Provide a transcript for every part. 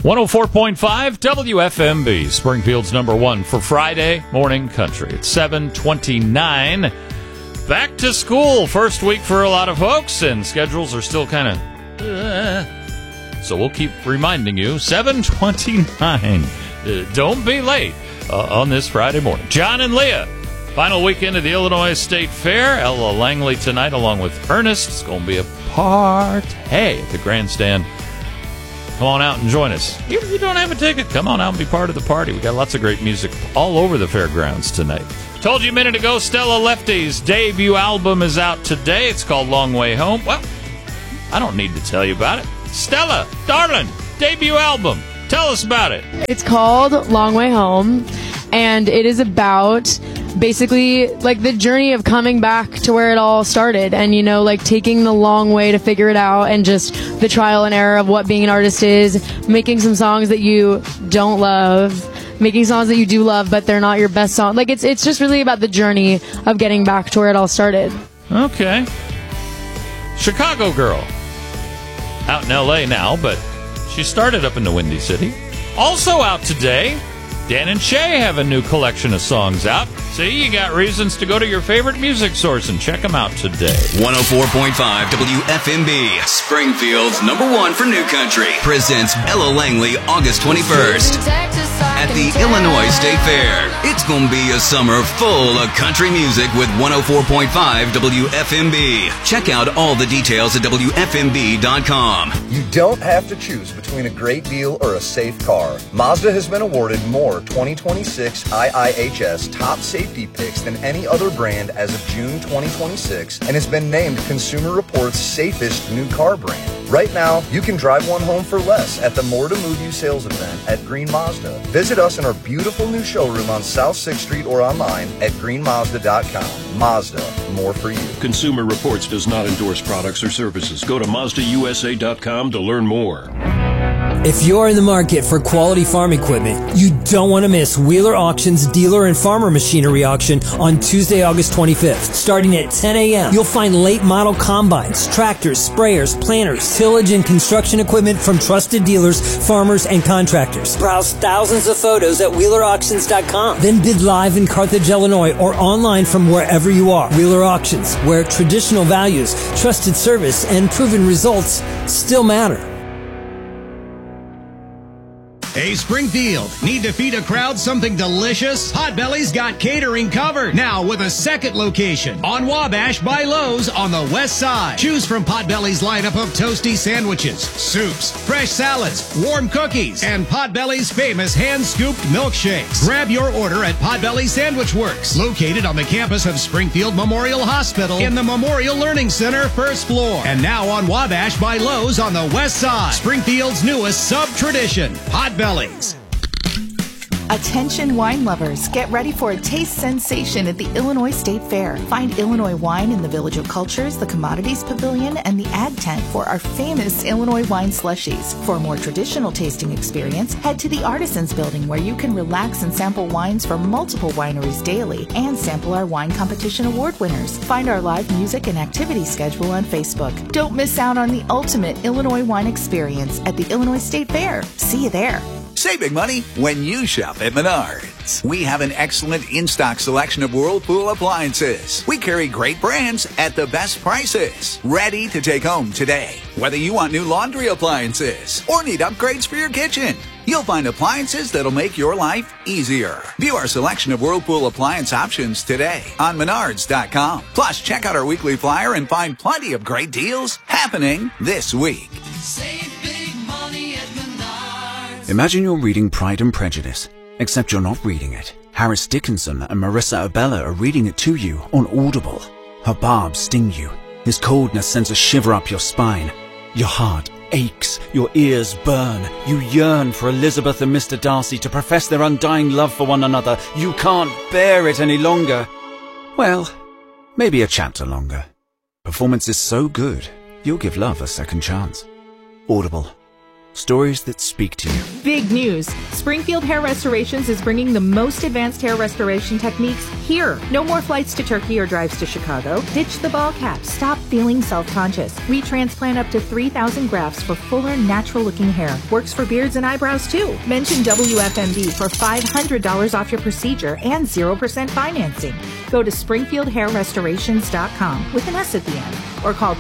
104.5 WFMB, Springfield's number one for Friday morning country. It's 7:29. Back to school, first week for a lot of folks, and schedules are still kind of... So we'll keep reminding you, 7:29. Don't be late on this Friday morning. John and Leah, final weekend of the Illinois State Fair. Ella Langley tonight along with Ernest. It's going to be a party at the grandstand. Come on out and join us. Even if you don't have a ticket, come on out and be part of the party. We got lots of great music all over the fairgrounds tonight. Told you a minute ago, Stella Lefty's debut album is out today. It's called Long Way Home. Well, I don't need to tell you about it. Stella, darling, debut album. Tell us about it. It's called Long Way Home, and it is about basically like the journey of coming back to where it all started, and like taking the long way to figure it out, and just the trial and error of what being an artist is, making some songs that you don't love, making songs that you do love but they're not your best song. Like it's just really about the journey of getting back to where it all started. Okay. Chicago girl. Out in LA now, but she started up in the Windy City. Also out today, Dan and Shay have a new collection of songs out. See, you got reasons to go to your favorite music source and check them out today. 104.5 WFMB, Springfield's number one for new country, presents Ella Langley August 21st at the Illinois State Fair. It's going to be a summer full of country music with 104.5 WFMB. Check out all the details at WFMB.com. You don't have to choose between a great deal or a safe car. Mazda has been awarded more 2026 IIHS top safety picks than any other brand as of June 2026 and has been named Consumer Reports' safest new car brand. Right now, you can drive one home for less at the More to Move You sales event at Green Mazda. Visit us in our beautiful new showroom on South 6th Street or online at greenmazda.com. Mazda, more for you. Consumer Reports does not endorse products or services. Go to MazdaUSA.com to learn more. If you're in the market for quality farm equipment, you don't want to miss Wheeler Auction's Dealer and Farmer Machinery Auction on Tuesday, August 25th. Starting at 10 a.m., you'll find late model combines, tractors, sprayers, planters, tillage and construction equipment from trusted dealers, farmers, and contractors. Browse thousands of photos at WheelerAuctions.com. Then bid live in Carthage, Illinois, or online from wherever you are. Wheeler Auctions, where traditional values, trusted service, and proven results still matter. Hey, Springfield, need to feed a crowd something delicious? Potbelly's got catering covered. Now with a second location on Wabash by Lowe's on the west side. Choose from Potbelly's lineup of toasty sandwiches, soups, fresh salads, warm cookies, and Potbelly's famous hand-scooped milkshakes. Grab your order at Potbelly Sandwich Works, located on the campus of Springfield Memorial Hospital in the Memorial Learning Center, first floor. And now on Wabash by Lowe's on the west side. Springfield's newest sub-tradition, Potbelly's. Attention wine lovers, get ready for a taste sensation at the Illinois State Fair. Find Illinois wine in the Village of Cultures, the Commodities Pavilion, and the Ag Tent for our famous Illinois wine slushies. For a more traditional tasting experience, head to the Artisans Building where you can relax and sample wines from multiple wineries daily and sample our wine competition award winners. Find our live music and activity schedule on Facebook. Don't miss out on the ultimate Illinois wine experience at the Illinois State Fair. See you there. Saving money when you shop at Menards. We have an excellent in-stock selection of Whirlpool appliances. We carry great brands at the best prices. Ready to take home today. Whether you want new laundry appliances or need upgrades for your kitchen, you'll find appliances that'll make your life easier. View our selection of Whirlpool appliance options today on Menards.com. Plus, check out our weekly flyer and find plenty of great deals happening this week. Save big money at Menards. Imagine you're reading Pride and Prejudice, except you're not reading it. Harris Dickinson and Marissa Abella are reading it to you on Audible. Her barbs sting you. His coldness sends a shiver up your spine. Your heart aches, your ears burn. You yearn for Elizabeth and Mr. Darcy to profess their undying love for one another. You can't bear it any longer. Well, maybe a chapter longer. Performance is so good, you'll give love a second chance. Audible. Stories that speak to you. Big news. Springfield Hair Restorations is bringing the most advanced hair restoration techniques here. No more flights to Turkey or drives to Chicago. Ditch the ball cap. Stop feeling self-conscious. Retransplant up to 3,000 grafts for fuller, natural-looking hair. Works for beards and eyebrows, too. Mention WFMB for $500 off your procedure and 0% financing. Go to SpringfieldHairRestorations.com with an S at the end, or call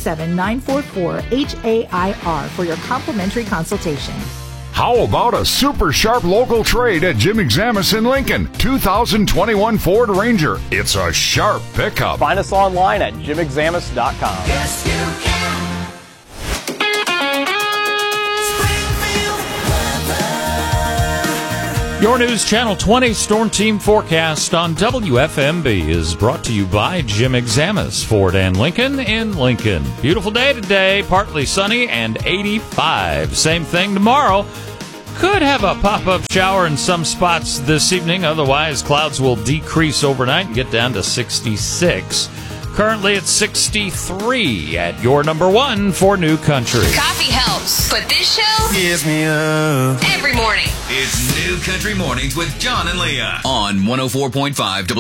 217-944-HAIR for your complimentary consultation. How about a super sharp local trade at Jim Examus in Lincoln? 2021 Ford Ranger. It's a sharp pickup. Find us online at jimexamus.com. Yes, you can. Your News Channel 20 Storm Team forecast on WFMB is brought to you by Jim Examus, Ford and Lincoln in Lincoln. Beautiful day today, partly sunny and 85. Same thing tomorrow. Could have a pop-up shower in some spots this evening. Otherwise, clouds will decrease overnight and get down to 66. Currently at 63 at your number one for New Country. Coffee helps, but this show Gives me up every morning. It's New Country Mornings with John and Leah on 104.5